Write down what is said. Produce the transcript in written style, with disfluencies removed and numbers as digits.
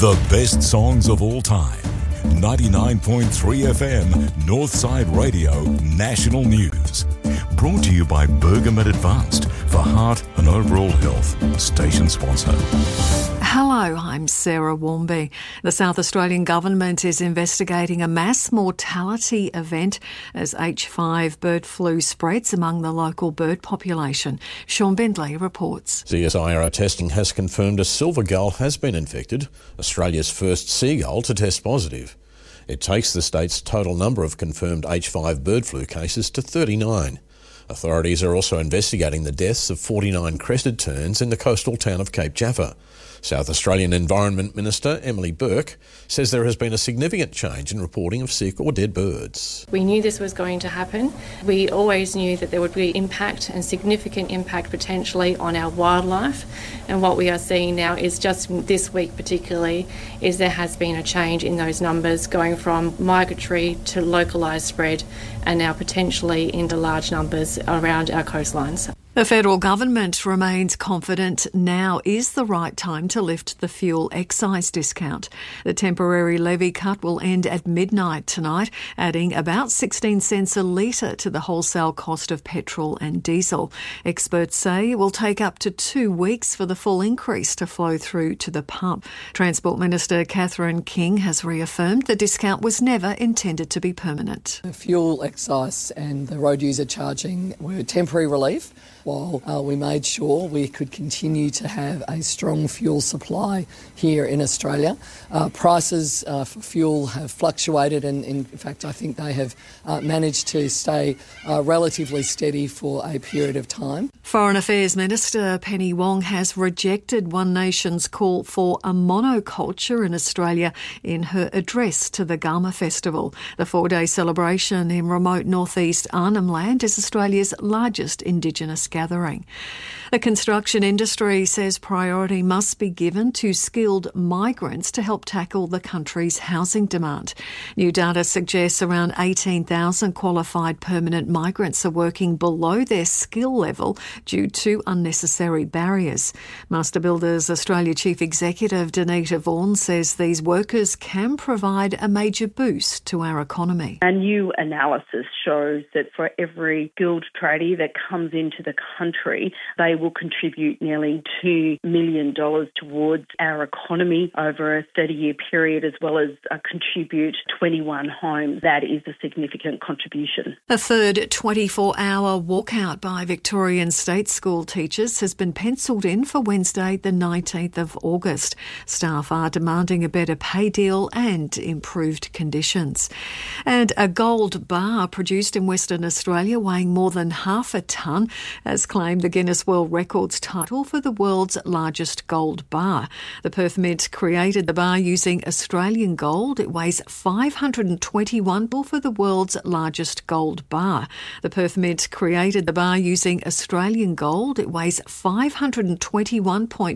The best songs of all time. 99.3 FM, Northside Radio, National News. Brought to you by Bergamet Advanced for heart and overall health. Station sponsor. Hello, I'm Sarah Warmby. The South Australian Government is investigating a mass mortality event as H5 bird flu spreads among the local bird population. Sean Bendley reports. CSIRO testing has confirmed a silver gull has been infected, Australia's first seagull to test positive. It takes the state's total number of confirmed H5 bird flu cases to 39. Authorities are also investigating the deaths of 49 crested terns in the coastal town of Cape Jaffa. South Australian Environment Minister Emily Burke says there has been a significant change in reporting of sick or dead birds. We knew this was going to happen. We always knew that there would be impact and significant impact potentially on our wildlife. And what we are seeing now is just this week particularly is there has been a change in those numbers going from migratory to localised spread and now potentially into large numbers around our coastlines. The federal government remains confident now is the right time to lift the fuel excise discount. The temporary levy cut will end at midnight tonight, adding about 16 cents a litre to the wholesale cost of petrol and diesel. Experts say it will take up to 2 weeks for the full increase to flow through to the pump. Transport Minister Catherine King has reaffirmed the discount was never intended to be permanent. The fuel excise and the road user charging were temporary relief, while we made sure we could continue to have a strong fuel supply here in Australia. Prices for fuel have fluctuated and in fact I think they have managed to stay relatively steady for a period of time. Foreign Affairs Minister Penny Wong has rejected One Nation's call for a monoculture in Australia in her address to the Gama Festival. The 4-day celebration in remote northeast Arnhem Land is Australia's largest Indigenous gathering. The construction industry says priority must be given to skilled migrants to help tackle the country's housing demand. New data suggests around 18,000 qualified permanent migrants are working below their skill level due to unnecessary barriers. Master Builders Australia Chief Executive Danita Vaughan says these workers can provide a major boost to our economy. A new analysis shows that for every skilled tradie that comes into the country, they will contribute nearly $2 million towards our economy over a 30-year period, as well as contribute 21 homes. That is a significant contribution. A third 24-hour walkout by Victorian state school teachers has been pencilled in for Wednesday, the 19th of August. Staff are demanding a better pay deal and improved conditions. And a gold bar produced in Western Australia weighing more than half a tonne has claimed the Guinness World Records title for the world's largest gold bar. The Perth Mint created the bar using Australian gold. It weighs 521 for the world's largest gold bar. The Perth Mint created the bar using Australian gold. It weighs 521.4